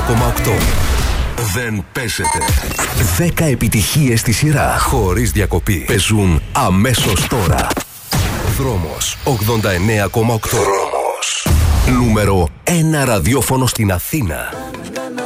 89,8. Δεν παίζεται. 10 επιτυχίες στη σειρά, χωρίς διακοπή. Παίζουν αμέσως τώρα. Δρόμος 89,8. Δρόμος. Νούμερο 1 ραδιόφωνο στην Αθήνα.